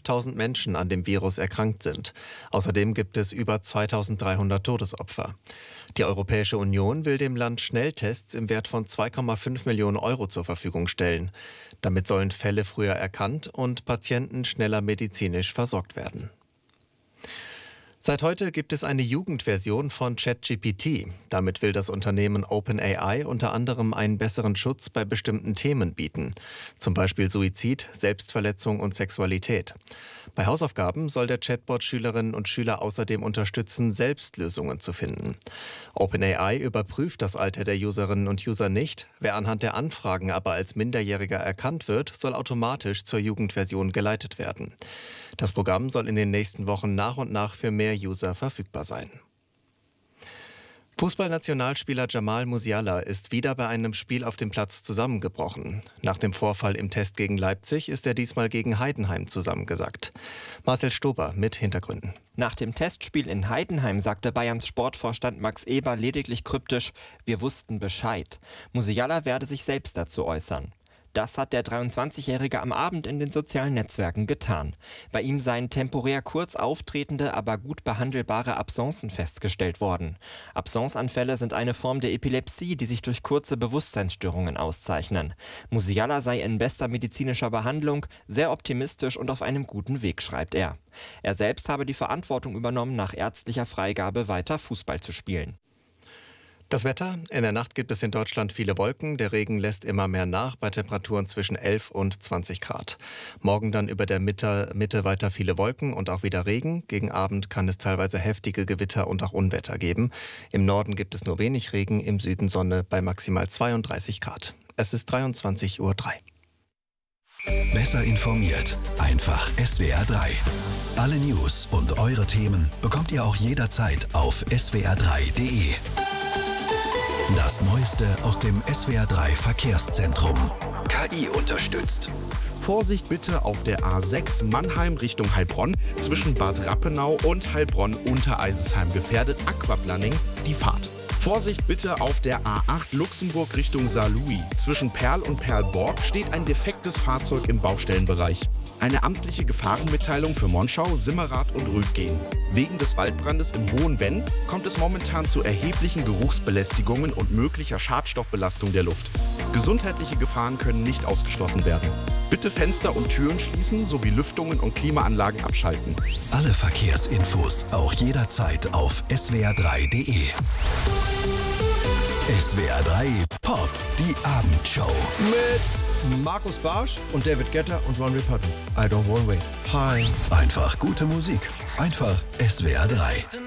50.000 Menschen an dem Virus erkrankt sind. Außerdem gibt es über 2.300 Todesopfer. Die Europäische Union will dem Land Schnelltests im Wert von 2,5 Millionen Euro zur Verfügung stellen. Damit sollen Fälle früher erkannt und Patienten schneller medizinisch versorgt werden. Seit heute gibt es eine Jugendversion von ChatGPT. Damit will das Unternehmen OpenAI unter anderem einen besseren Schutz bei bestimmten Themen bieten. Zum Beispiel Suizid, Selbstverletzung und Sexualität. Bei Hausaufgaben soll der Chatbot Schülerinnen und Schüler außerdem unterstützen, selbst Lösungen zu finden. OpenAI überprüft das Alter der Userinnen und User nicht. Wer anhand der Anfragen aber als Minderjähriger erkannt wird, soll automatisch zur Jugendversion geleitet werden. Das Programm soll in den nächsten Wochen nach und nach für mehr User verfügbar sein. Fußballnationalspieler Jamal Musiala ist wieder bei einem Spiel auf dem Platz zusammengebrochen. Nach dem Vorfall im Test gegen Leipzig ist er diesmal gegen Heidenheim zusammengesackt. Marcel Stober mit Hintergründen. Nach dem Testspiel in Heidenheim sagte Bayerns Sportvorstand Max Eber lediglich kryptisch: Wir wussten Bescheid. Musiala werde sich selbst dazu äußern. Das hat der 23-Jährige am Abend in den sozialen Netzwerken getan. Bei ihm seien temporär kurz auftretende, aber gut behandelbare Absencen festgestellt worden. Absenceanfälle sind eine Form der Epilepsie, die sich durch kurze Bewusstseinsstörungen auszeichnen. Musiala sei in bester medizinischer Behandlung, sehr optimistisch und auf einem guten Weg, schreibt er. Er selbst habe die Verantwortung übernommen, nach ärztlicher Freigabe weiter Fußball zu spielen. Das Wetter: In der Nacht gibt es in Deutschland viele Wolken. Der Regen lässt immer mehr nach bei Temperaturen zwischen 11 und 20 Grad. Morgen dann über der Mitte weiter viele Wolken und auch wieder Regen. Gegen Abend kann es teilweise heftige Gewitter und auch Unwetter geben. Im Norden gibt es nur wenig Regen, im Süden Sonne bei maximal 32 Grad. Es ist 23:03 Uhr. Besser informiert, einfach SWR 3. Alle News und eure Themen bekommt ihr auch jederzeit auf swr3.de. Das Neueste aus dem SWR 3 Verkehrszentrum. KI unterstützt. Vorsicht bitte auf der A6 Mannheim Richtung Heilbronn. Zwischen Bad Rappenau und Heilbronn-Untereisesheim gefährdet Aquaplaning die Fahrt. Vorsicht bitte auf der A8 Luxemburg Richtung Saarlouis. Zwischen Perl und Perlborg steht ein defektes Fahrzeug im Baustellenbereich. Eine amtliche Gefahrenmitteilung für Monschau, Simmerath und Rüdgen. Wegen des Waldbrandes im Hohen Venn kommt es momentan zu erheblichen Geruchsbelästigungen und möglicher Schadstoffbelastung der Luft. Gesundheitliche Gefahren können nicht ausgeschlossen werden. Bitte Fenster und Türen schließen sowie Lüftungen und Klimaanlagen abschalten. Alle Verkehrsinfos auch jederzeit auf swr3.de. SWR 3 Pop, die Abendshow. Mit Markus Barsch und David Guetta und Ron Putnam. I don't wanna wait. Hi. Einfach gute Musik. Einfach SWR 3.